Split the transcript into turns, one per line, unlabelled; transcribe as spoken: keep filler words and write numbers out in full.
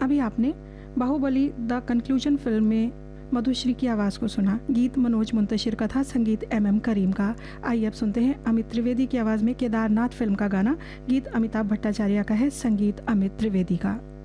अभी आपने Baahubali the conclusion film में मधुश्री की आवाज़ को सुना। गीत मनोज मुंतशिर का था, संगीत एम एम करीम का। आइए अब सुनते हैं अमित त्रिवेदी की आवाज़ में केदारनाथ फिल्म का गाना। गीत अमिताभ भट्टाचार्य का है, संगीत अमित त्रिवेदी का।